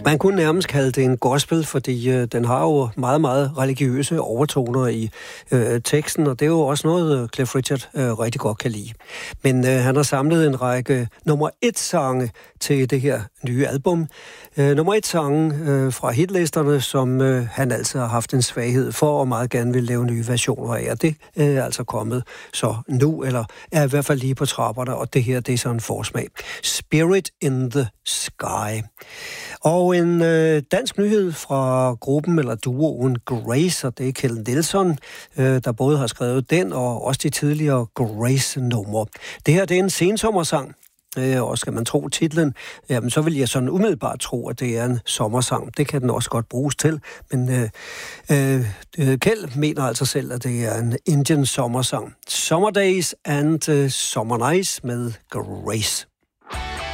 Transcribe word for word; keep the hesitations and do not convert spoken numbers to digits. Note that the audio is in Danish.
Man kunne nærmest kalde det en gospel, fordi øh, den har jo meget, meget religiøse overtoner i øh, teksten, og det er jo også noget, øh, Cliff Richard øh, rigtig godt kan lide. Men øh, han har samlet en række nummer et sange til det her nye album. Øh, nummer et sange øh, fra hitlisterne, som øh, han altså har haft en svaghed for, og meget gerne vil lave nye versioner af. Og det øh, er altså kommet så nu, eller er i hvert fald lige på trapperne, og det her, det er sådan en forsmag. Spirit in the Sky. Og en øh, dansk nyhed fra gruppen eller duoen Grace, og det er Kjeld Nielsen, øh, der både har skrevet den og også de tidligere Grace-numre. Det her, det er en sensommersang, øh, og skal man tro titlen, jamen så vil jeg sådan umiddelbart tro, at det er en sommersang. Det kan den også godt bruges til, men øh, øh, Kjeld mener altså selv, at det er en Indian sommersang. Summer Days and uh, Summer Nights med Grace.